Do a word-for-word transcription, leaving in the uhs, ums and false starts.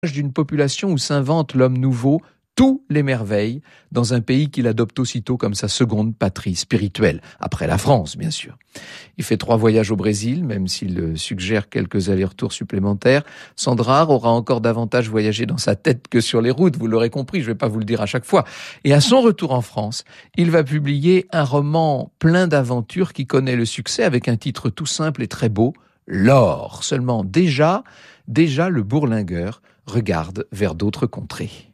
d'une population où s'invente l'homme nouveau tous les merveilles dans un pays qu'il adopte aussitôt comme sa seconde patrie spirituelle, après la France bien sûr. Il fait trois voyages au Brésil, même s'il suggère quelques allers-retours supplémentaires. Sandrard aura encore davantage voyagé dans sa tête que sur les routes, vous l'aurez compris, je ne vais pas vous le dire à chaque fois. Et à son retour en France, il va publier un roman plein d'aventures qui connaît le succès avec un titre tout simple et très beau, L'or. Seulement déjà, déjà le bourlingueur regarde vers d'autres contrées.